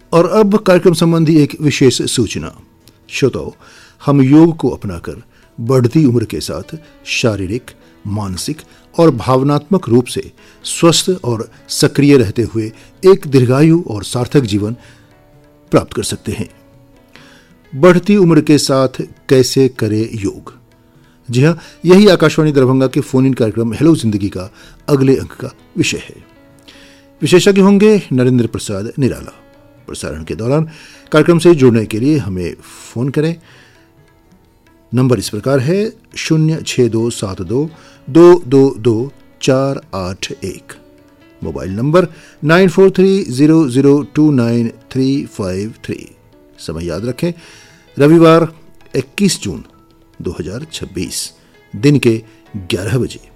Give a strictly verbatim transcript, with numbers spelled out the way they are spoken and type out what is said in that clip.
और अब कार्यक्रम संबंधी एक विशेष सूचना। श्रोताओ, हम योग को अपनाकर बढ़ती उम्र के साथ शारीरिक, मानसिक और भावनात्मक रूप से स्वस्थ और सक्रिय रहते हुए एक दीर्घायु और सार्थक जीवन प्राप्त कर सकते हैं। बढ़ती उम्र के साथ कैसे करें योग? जी हाँ, यही आकाशवाणी दरभंगा के फोन इन कार्यक्रम हेलो जिंदगी का अगले अंक का विषय है। विशेषज्ञ होंगे नरेंद्र प्रसाद निराला। प्रसारण के दौरान कार्यक्रम से जुड़ने के लिए हमें फोन करें। नंबर इस प्रकार है शून्य छः दो सात दो दो दो दो चार आठ एक। Mobile number nine four three zero zero to nine three five three. समय याद रखें, रविवार इक्कीस जून दो हजार छब्बीस दिन के ग्यारह बजे।